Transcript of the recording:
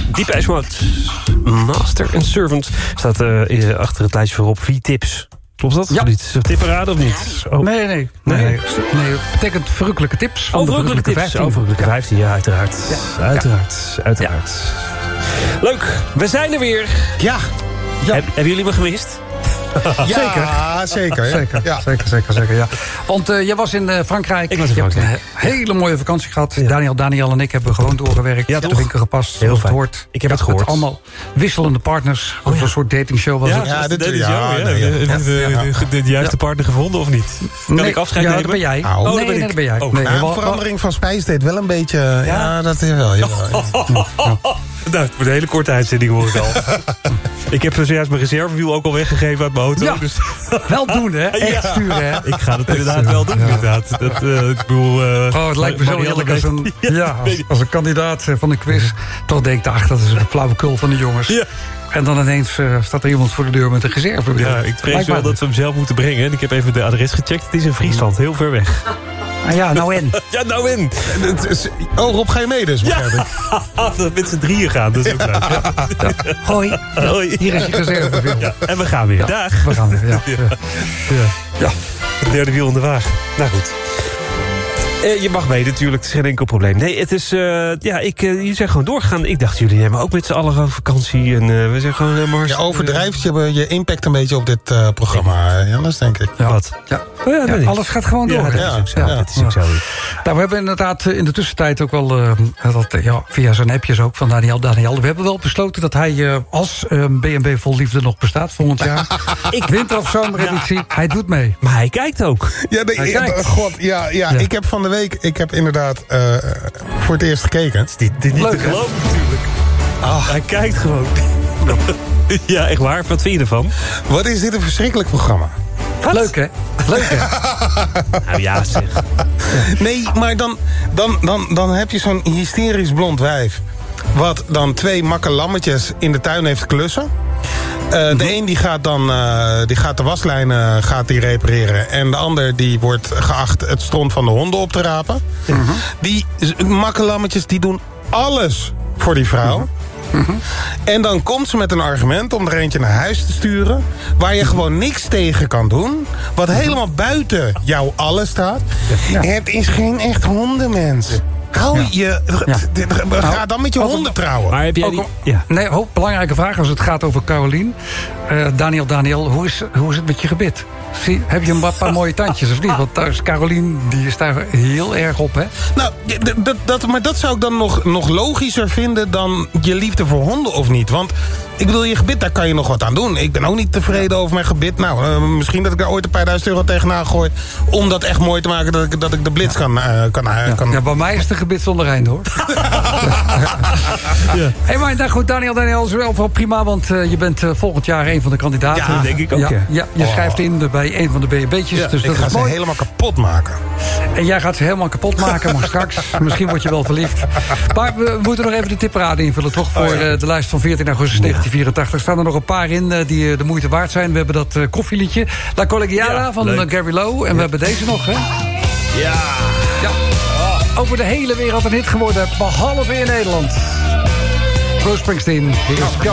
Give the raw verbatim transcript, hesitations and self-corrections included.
Depeche Mode. Master and Servant staat uh, achter het lijstje voorop. Vier tips. Klopt dat? Ja. Niet tipperaden of niet? Oh. Nee, nee, nee. nee. nee. nee het betekent verrukkelijke tips. Van oh, de verrukkelijke tips. vijftien. Oh, verrukkelijke vijftien, ja, uiteraard. Ja. Uiteraard, ja. uiteraard. Ja. Leuk, we zijn er weer. Ja. ja. Heb, hebben jullie me gemist? Ja, zeker. Zeker, ja. zeker, ja. zeker, zeker, zeker, ja. Want uh, jij was in uh, Frankrijk. Ik was in je Frankrijk. hebt een hele mooie vakantie gehad. Ja. Daniel, Daniel en ik hebben gewoon doorgewerkt. Ja, de winkel gepast. Heel fijn. Hoort. Ik heb het gehoord. Met allemaal wisselende partners. Oh, ja. Een soort datingshow was ja, het. Ja, dat is ja, ja, nee, ja. ja. De, de, de, de juiste partner gevonden of niet? Kan nee, ik afscheid ja, nemen? dat ben jij. Oh, nee, dat ben nee, dat ben jij. Oh. Nee, Ja, wel, verandering van spijs deed wel een beetje... Ja, ja dat is wel. Jawel. Nou, het wordt een hele korte uitzending, hoor ik al. Ik heb zojuist mijn reservewiel ook al weggegeven uit mijn auto. Ja, dus... wel doen, hè? Echt ja. sturen, hè? Ik ga het inderdaad wel doen, ja. inderdaad. Dat, uh, ik bedoel, uh, oh, het lijkt me zo heerlijk als een, ja, ja, als, als een kandidaat van de quiz. Toch denk ik, ach, dat is een flauwekul van de jongens. Ja. En dan ineens uh, staat er iemand voor de deur met een reserve. Ja, ik vrees wel dat we hem zelf moeten brengen. En ik heb even de adres gecheckt. Het is in Friesland, heel ver weg. Ah ja, nou in. Ja, nou in. Oh, Rob, ga je mee dus, begrijp ik? Ja, dat met z'n drieën gaan, dat is ook leuk. Ja. Ja. Hoi. Ja. Hoi. Hier is je reserve. Ja. En we gaan weer. Ja. Dag. We gaan weer, ja. ja. ja. ja. Het derde wiel in de wagen. Nou goed. Uh, je mag mee natuurlijk, het is geen enkel probleem. Nee, het is, uh, ja, ik, uh, je zijn gewoon doorgegaan. Ik dacht, jullie nemen ook met z'n allen op vakantie. En uh, we zijn gewoon helemaal... Je overdrijft je, je impact een beetje op dit uh, programma, Jannes, denk ik. Ja. Wat? Ja. Oh ja, ja, alles gaat gewoon door. Ja, dat ja. is ook zo. Ja. Ja. Dat is ook zo. Nou, we hebben inderdaad in de tussentijd ook wel... Uh, dat, ja, via zijn appjes ook van Daniel Daniel. We hebben wel besloten dat hij, uh, als uh, B en B Vol Liefde nog bestaat volgend jaar... ik winter- of zomereditie, ja. hij doet mee. Maar hij kijkt ook. Ja, nee, hij kijkt. God, ja, ja, ja, ik heb van de week... Ik heb inderdaad uh, voor het eerst gekeken. Het is dit, dit niet Leuk, te geloven natuurlijk. Oh. Hij kijkt gewoon. Ja, echt waar. Wat vind je ervan? Wat is dit een verschrikkelijk programma? Wat? Leuk, hè? Leuk, hè? Nou ja, zeg. Nee, maar dan, dan, dan, dan heb je zo'n hysterisch blond wijf... wat dan twee makke lammetjes in de tuin heeft klussen. Uh, de mm-hmm. een die gaat dan uh, die gaat de waslijnen gaat die repareren... en de ander die wordt geacht het stront van de honden op te rapen. Mm-hmm. Die makke lammetjes die doen alles voor die vrouw... Mm-hmm. Mm-hmm. En dan komt ze met een argument om er eentje naar huis te sturen... waar je gewoon niks tegen kan doen... wat mm-hmm. helemaal buiten jouw alles staat. Ja. Het is geen echt hondenmens. Hou je... Ja. Ga dan met je Over, honden trouwen. Maar heb jij die... Ja. Nee, hoop, belangrijke vraag als het gaat over Carolien. Uh, Daniel, Daniel, hoe is, hoe is het met je gebit? Zie, heb je een paar mooie tandjes of niet? Want thuis, Carolien, die is daar heel erg op, hè? Nou, dat, dat, maar dat zou ik dan nog, nog logischer vinden... dan je liefde voor honden of niet. Want, ik bedoel, je gebit, daar kan je nog wat aan doen. Ik ben ook niet tevreden over mijn gebit. Nou, uh, misschien dat ik er ooit een paar duizend euro tegenaan gooi... om dat echt mooi te maken dat ik, dat ik de blitz kan... Uh, kan, uh, ja. kan... ja, bij mij is de gebit zonder einde, hoor. ja. Hey, maar nou goed, Daniel, Daniel is wel prima... want uh, je bent uh, volgend jaar een van de kandidaten. Ja, denk ik ook. Ja, ja. ja, je oh. schrijft in de, bij een van de B en B'tjes. Ja, dus ik dat ga is ze mooi. helemaal kapot maken. En jij gaat ze helemaal kapot maken, maar straks... misschien word je wel verliefd. Maar we moeten nog even de tipperaden invullen, toch? Voor oh, ja. uh, de lijst van veertien augustus negentien vierentachtig. Er staan er nog een paar in uh, die uh, de moeite waard zijn. We hebben dat uh, koffieliedje. La Collegiala ja, van uh, Gary Lowe. En ja. we hebben deze nog, hè? Ja. ja. Over de hele wereld een hit geworden, behalve in Nederland. Bruce Springsteen. Hier is